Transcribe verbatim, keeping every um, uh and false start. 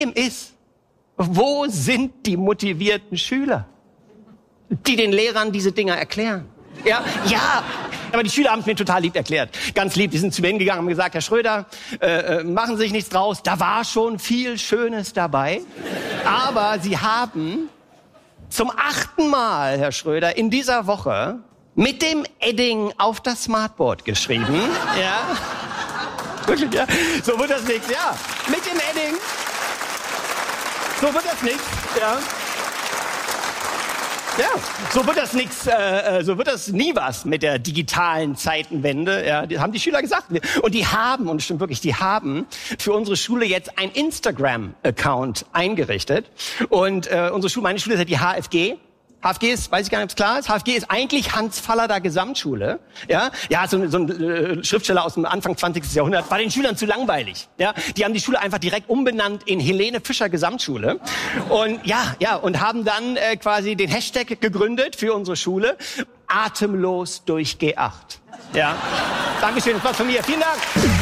ist, wo sind die motivierten Schüler, die den Lehrern diese Dinger erklären? Ja, ja. Aber die Schüler haben es mir total lieb erklärt. Ganz lieb. Die sind zu mir hingegangen und haben gesagt, Herr Schröder, äh, machen Sie sich nichts draus. Da war schon viel Schönes dabei. Aber Sie haben zum achten Mal, Herr Schröder, in dieser Woche mit dem Edding auf das Smartboard geschrieben. Ja. Wirklich, ja. So wird das nichts, ja. Mit dem Edding. So wird das nichts, ja. Ja, so wird das nix, äh, so wird das nie was mit der digitalen Zeitenwende. Ja, die haben die Schüler gesagt. Und die haben, und es stimmt wirklich, die haben für unsere Schule jetzt ein Instagram-Account eingerichtet. Und äh, unsere Schule, meine Schule ist ja die H F G. H F G ist, weiß ich gar nicht, ob es klar ist. H F G ist eigentlich Hans-Fallader Gesamtschule. Ja, ja, so, so ein äh, Schriftsteller aus dem Anfang zwanzigsten Jahrhundert. War den Schülern zu langweilig. Ja, die haben die Schule einfach direkt umbenannt in Helene Fischer Gesamtschule. Und ja, ja, und haben dann äh, quasi den Hashtag gegründet für unsere Schule. Atemlos durch G acht. Ja, Dankeschön, das war's von mir. Vielen Dank.